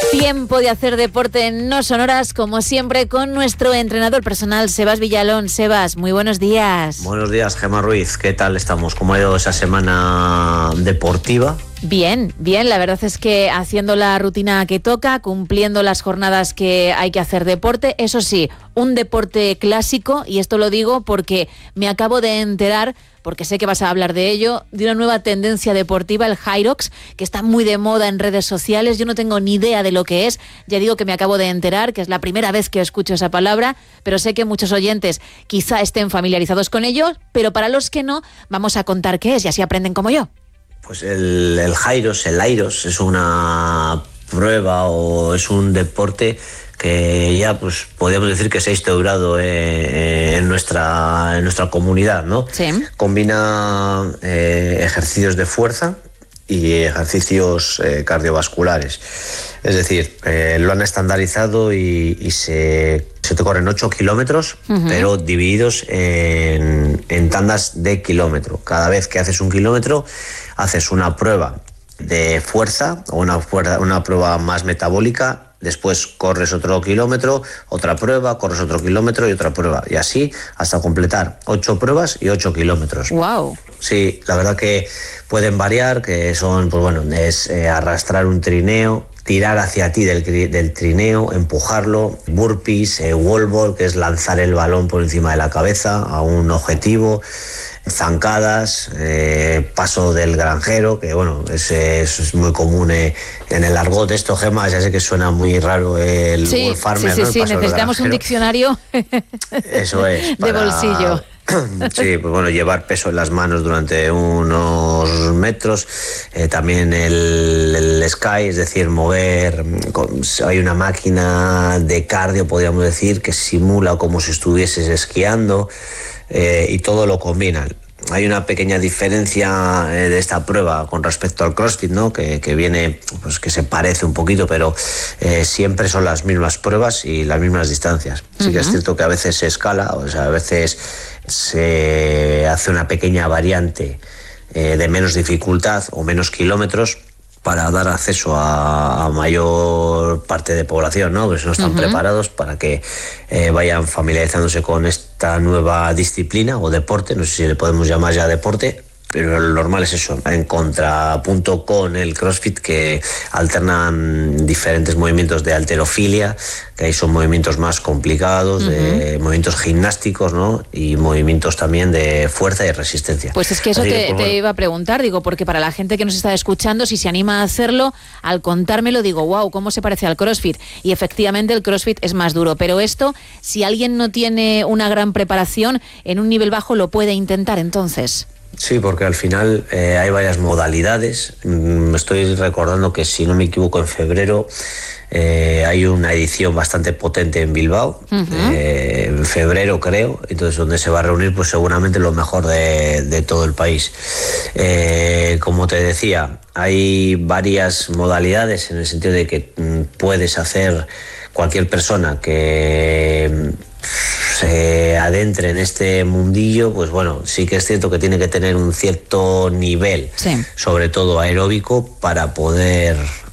Tiempo de hacer deporte en No Sonoras, como siempre, con nuestro entrenador personal, Sebas Villalón. Sebas, muy buenos días. Buenos días, Gemma Ruiz. ¿Qué tal estamos? ¿Cómo ha ido esa semana deportiva? Bien, bien. La verdad es que haciendo la rutina que toca, cumpliendo las jornadas que hay que hacer deporte. Eso sí, un deporte clásico, y esto lo digo porque me acabo de enterar, porque sé que vas a hablar de ello, de una nueva tendencia deportiva, el Hyrox, que está muy de moda en redes sociales. Yo no tengo ni idea de lo que es. Ya digo que me acabo de enterar, que es la primera vez que escucho esa palabra, pero sé que muchos oyentes quizá estén familiarizados con ello, pero para los que no, vamos a contar qué es y así aprenden como yo. Pues el Hyrox es una prueba o es un deporte que ya pues podríamos decir que se ha instaurado en nuestra comunidad, ¿no? Sí. Combina ejercicios de fuerza y ejercicios cardiovasculares. Es decir, lo han estandarizado y se te corren 8 kilómetros, pero divididos en tandas de kilómetro. Cada vez que haces un kilómetro, haces una prueba de fuerza o una prueba más metabólica. Después corres otro kilómetro, otra prueba, corres otro kilómetro y otra prueba. Y así hasta completar 8 pruebas y 8 kilómetros. ¡Wow! Sí, la verdad que pueden variar, que son, pues bueno, es arrastrar un trineo, tirar hacia ti del trineo, empujarlo, burpees, wall ball, que es lanzar el balón por encima de la cabeza a un objetivo, zancadas, paso del granjero, que bueno, es muy común en el argot. Esto, Gemma, ya sé que suena muy raro el Sí, Wolf Farmer, sí, ¿no? sí, necesitamos un diccionario Eso es, de bolsillo. Sí, pues bueno, llevar peso en las manos durante unos metros, también el Sky, es decir, mover, hay una máquina de cardio, podríamos decir, que simula como si estuvieses esquiando, y todo lo combinan. Hay una pequeña diferencia de esta prueba con respecto al CrossFit, ¿no? Que viene, pues que se parece un poquito, pero siempre son las mismas pruebas y las mismas distancias. Sí que es cierto que a veces se escala, o sea, a veces se hace una pequeña variante de menos dificultad o menos kilómetros para dar acceso a mayor parte de población, ¿no? Pues no están preparados para que vayan familiarizándose con esta nueva disciplina o deporte, no sé si le podemos llamar ya deporte, pero lo normal es eso, en contrapunto con el CrossFit, que alternan diferentes movimientos de halterofilia, que ahí son movimientos más complicados, de movimientos gimnásticos, ¿no? Y movimientos también de fuerza y resistencia. Pues es que eso te iba a preguntar, digo, porque para la gente que nos está escuchando, si se anima a hacerlo, al contármelo digo, wow, ¿cómo se parece al CrossFit? Y efectivamente el CrossFit es más duro, pero esto, si alguien no tiene una gran preparación, en un nivel bajo lo puede intentar entonces. Sí, porque al final hay varias modalidades. Me estoy recordando que, si no me equivoco, en febrero hay una edición bastante potente en Bilbao, en febrero creo, entonces donde se va a reunir pues seguramente lo mejor de todo el país. Como te decía, hay varias modalidades en el sentido de que puedes hacer cualquier persona que se adentre en este mundillo, pues bueno, sí que es cierto que tiene que tener un cierto nivel, sí, sobre todo aeróbico, para poder